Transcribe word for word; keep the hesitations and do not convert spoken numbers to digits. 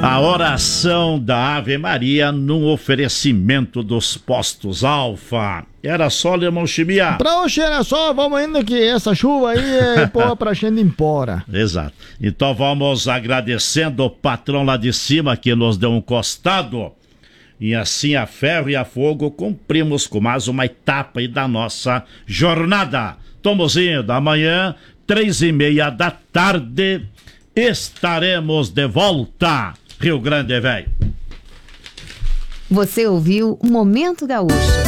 A oração da Ave Maria num oferecimento dos postos Alfa. Era só, Lemão Chimia? Pra hoje era só, vamos indo que essa chuva aí é boa pra gente ir embora. Exato. Então vamos agradecendo o patrão lá de cima que nos deu um costado. E assim a ferro e a fogo cumprimos com mais uma etapa aí da nossa jornada. Estamos indo, amanhã, três e meia da tarde, estaremos de volta. Rio Grande, velho. Você ouviu Momento Gaúcho.